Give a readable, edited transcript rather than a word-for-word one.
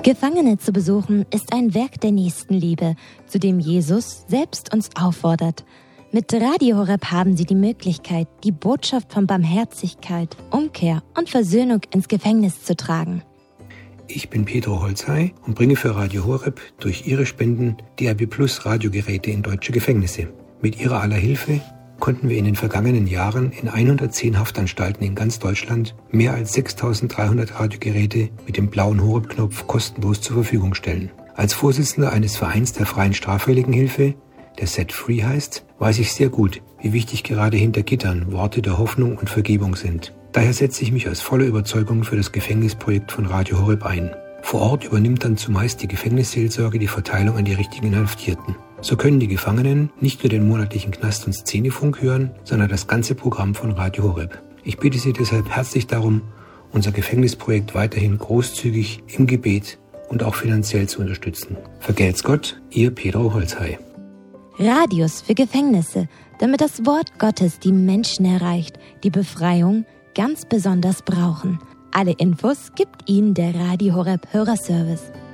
Gefangene zu besuchen ist ein Werk der Nächstenliebe, zu dem Jesus selbst uns auffordert. Mit Radio Horeb haben Sie die Möglichkeit, die Botschaft von Barmherzigkeit, Umkehr und Versöhnung ins Gefängnis zu tragen. Ich bin Pedro Holzhey und bringe für Radio Horeb durch Ihre Spenden DAB+ Radiogeräte in deutsche Gefängnisse. Mit Ihrer aller Hilfe konnten wir in den vergangenen Jahren in 110 Haftanstalten in ganz Deutschland mehr als 6.300 Radiogeräte mit dem blauen Horeb-Knopf kostenlos zur Verfügung stellen. Als Vorsitzender eines Vereins der Freien Straffälligenhilfe, der Set Free heißt, weiß ich sehr gut, wie wichtig gerade hinter Gittern Worte der Hoffnung und Vergebung sind. Daher setze ich mich aus voller Überzeugung für das Gefängnisprojekt von Radio Horeb ein. Vor Ort übernimmt dann zumeist die Gefängnisseelsorge die Verteilung an die richtigen Inhaftierten. So können die Gefangenen nicht nur den monatlichen Knast- und Szenefunk hören, sondern das ganze Programm von Radio Horeb. Ich bitte Sie deshalb herzlich darum, unser Gefängnisprojekt weiterhin großzügig im Gebet und auch finanziell zu unterstützen. Vergelt's Gott, Ihr Pedro Holzhey. Radios für Gefängnisse, damit das Wort Gottes die Menschen erreicht, die Befreiung ganz besonders brauchen. Alle Infos gibt Ihnen der Radio Horeb Hörerservice.